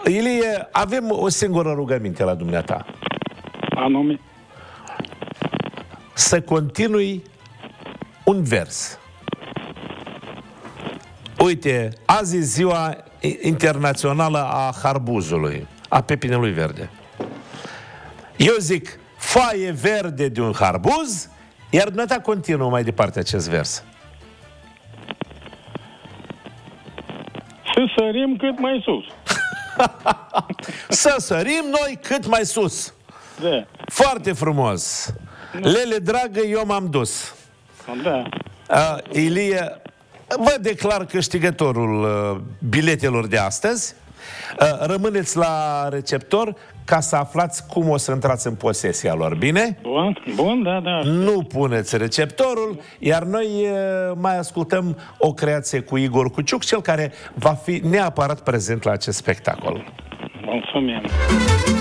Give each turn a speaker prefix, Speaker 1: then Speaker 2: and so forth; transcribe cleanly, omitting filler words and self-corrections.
Speaker 1: Ilie, avem o singură rugăminte la dumneata.
Speaker 2: Anume.
Speaker 1: Să continui un vers. Uite, azi e ziua internațională a harbuzului, a pepinelui verde. Eu zic, foaie verde de un harbuz, iar dumneata continuă mai departe acest vers.
Speaker 2: Să sărim cât mai sus.
Speaker 1: Să sărim noi cât mai sus.
Speaker 2: Da.
Speaker 1: Foarte frumos. Lele dragă, eu m-am dus.
Speaker 2: Da.
Speaker 1: Ilie, vă declar câștigătorul biletelor de astăzi. Rămâneți la receptor ca să aflați cum o să intrați în posesia lor, bine?
Speaker 2: Bun, da.
Speaker 1: Nu puneți receptorul, iar noi mai ascultăm o creație cu Igor Cuciuc, cel care va fi neapărat prezent la acest spectacol.
Speaker 2: Mulțumim.